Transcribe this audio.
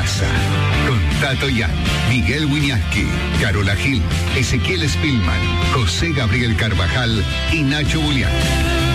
casa. Con Tato Yan, Miguel Wiñaski, Carola Gil, Ezequiel Spillman, José Gabriel Carvajal y Nacho Bulián.